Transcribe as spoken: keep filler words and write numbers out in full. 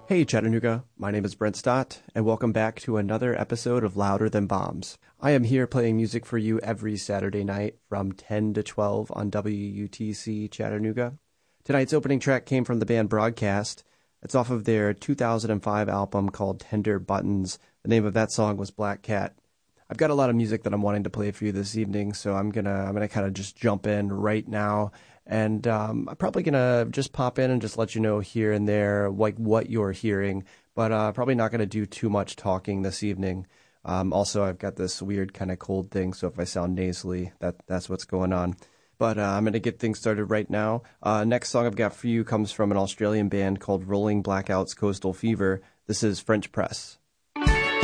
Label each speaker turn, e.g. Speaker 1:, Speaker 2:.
Speaker 1: Hey Chattanooga, my name is Brent Stott, and welcome back to another episode of Louder Than Bombs. I am here playing music for you every Saturday night from ten to twelve on W U T C Chattanooga. Tonight's opening track came from the band Broadcast. It's off of their two thousand five album called Tender Buttons. The name of that song was Black Cat. I've got a lot of music that I'm wanting to play for you this evening, so I'm gonna I'm gonna kind of just jump in right now. And um, I'm probably going to just pop in and just let you know here and there like what you're hearing, but uh, probably not going to do too much talking this evening. Um, also, I've got this weird kind of cold thing, so if I sound nasally, that that's what's going on. But uh, I'm going to get things started right now. Uh, next song I've got for you comes from an Australian band called Rolling Blackouts Coastal Fever. This is French Press.